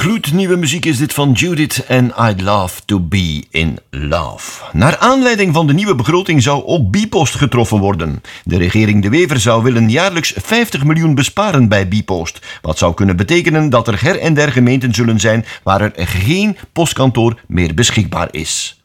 Gloednieuwe muziek is dit van Judith en I'd Love to Be in Love. Naar aanleiding van de nieuwe begroting zou ook Bpost getroffen worden. De regering De Wever zou willen jaarlijks 50 miljoen besparen bij Bpost. Wat zou kunnen betekenen dat er her en der gemeenten zullen zijn waar er geen postkantoor meer beschikbaar is.